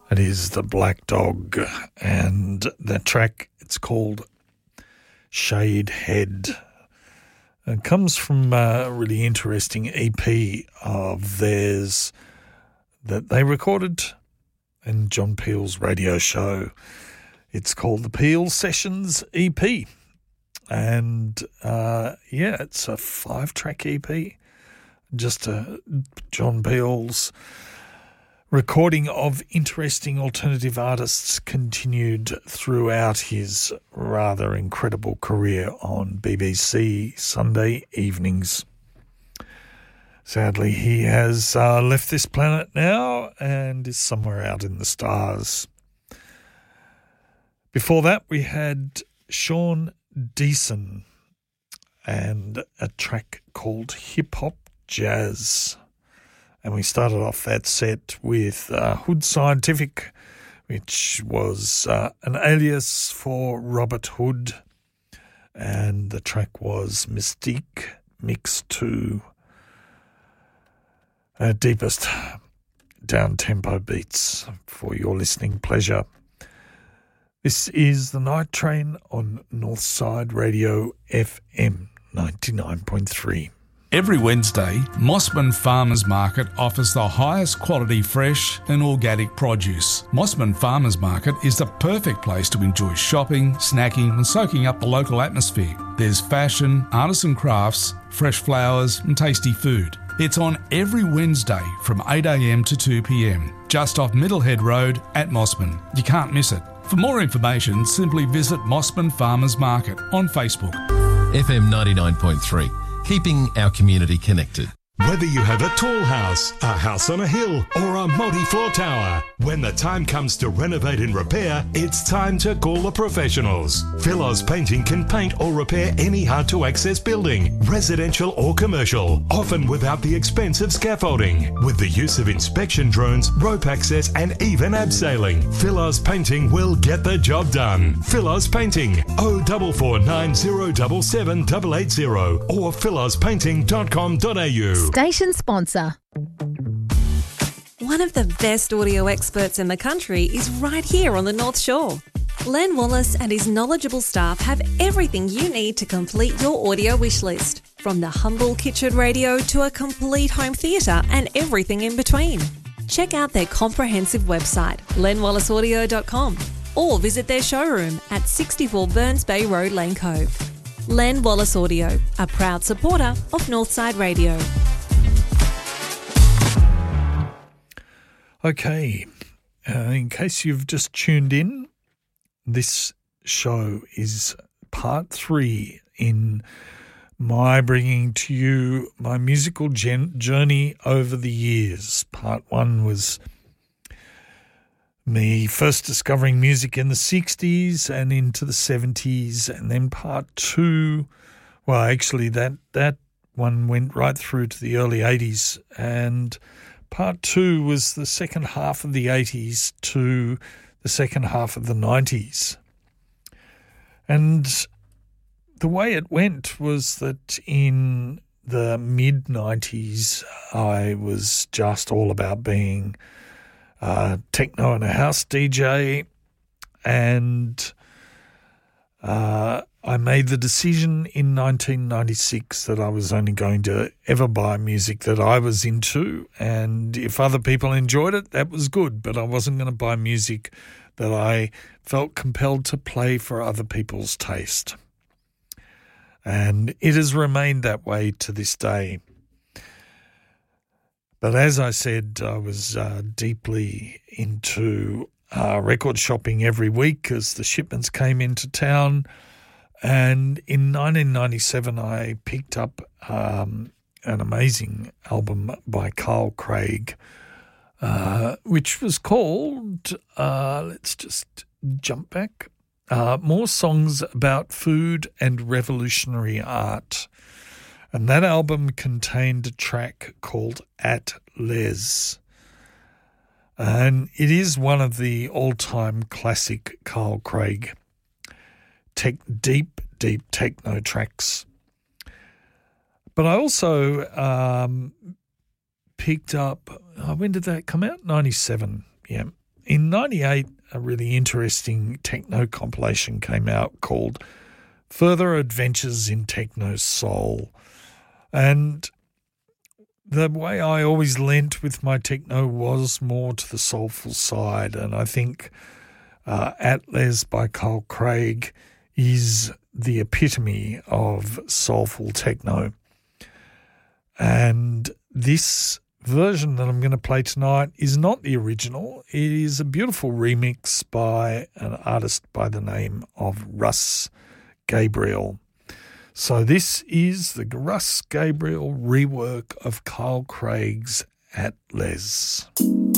It is the Black Dog, and the track, it's called Shade Head. It comes from a really interesting EP of theirs that they recorded in John Peel's radio show. It's called the Peel Sessions EP. And, it's a 5-track EP. Just John Peel's recording of interesting alternative artists continued throughout his rather incredible career on BBC Sunday evenings. Sadly, he has left this planet now and is somewhere out in the stars. Before that, we had Sean Deason and a track called Hip Hop Jazz. And we started off that set with Hood Scientific, which was an alias for Robert Hood. And the track was Mystique Mix 2. Deepest down-tempo beats for your listening pleasure. This is The Night Train on Northside Radio FM 99.3. Every Wednesday, Mossman Farmers Market offers the highest quality fresh and organic produce. Mossman Farmers Market is the perfect place to enjoy shopping, snacking and soaking up the local atmosphere. There's fashion, artisan crafts, fresh flowers and tasty food. It's on every Wednesday from 8am to 2pm, just off Middlehead Road at Mossman. You can't miss it. For more information, simply visit Mossman Farmers Market on Facebook. FM 99.3. Keeping our community connected. Whether you have a tall house, a house on a hill, or a multi-floor tower, when the time comes to renovate and repair, it's time to call the professionals. Philos Painting can paint or repair any hard-to-access building, residential or commercial, often without the expense of scaffolding. With the use of inspection drones, rope access, and even abseiling, Philos Painting will get the job done. Philos Painting, 0449 077 or philospainting.com.au. Station sponsor. One of the best audio experts in the country is right here on the North Shore. Len Wallace and his knowledgeable staff have everything you need to complete your audio wish list, from the humble kitchen radio to a complete home theatre and everything in between. Check out their comprehensive website, lenwallaceaudio.com, or visit their showroom at 64 Burns Bay Road, Lane Cove. Len Wallace Audio, a proud supporter of Northside Radio. Okay, in case you've just tuned in, this show is part 3 in my bringing to you my musical journey over the years. Part 1 was me first discovering music in the 60s and into the 70s, and then part 2, well, actually that one went right through to the early 80s, and part 2 was the second half of the 80s to the second half of the 90s. And the way it went was that in the mid-90s, I was just all about being techno and a house DJ, and I made the decision in 1996 that I was only going to ever buy music that I was into, and if other people enjoyed it, that was good, but I wasn't going to buy music that I felt compelled to play for other people's taste. And it has remained that way to this day. But as I said, I was deeply into record shopping every week as the shipments came into town. And in 1997, I picked up an amazing album by Carl Craig, which was called, let's just jump back, More Songs About Food and Revolutionary Art. And that album contained a track called At Les. And it is one of the all-time classic Carl Craig deep techno tracks. But I also picked up, when did that come out? 97, yeah. In 98, a really interesting techno compilation came out called Further Adventures in Techno Soul. And the way I always lent with my techno was more to the soulful side. And I think Atlas by Carl Craig is the epitome of soulful techno. And this version that I'm going to play tonight is not the original. It is a beautiful remix by an artist by the name of Russ Gabriel. So this is the Russ Gabriel rework of Carl Craig's Atlas.